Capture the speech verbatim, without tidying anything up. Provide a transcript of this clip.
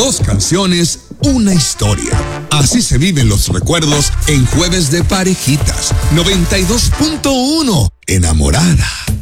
Dos canciones, una historia. Así se viven los recuerdos en Jueves de Parejitas. noventa y dos punto uno. Enamorada.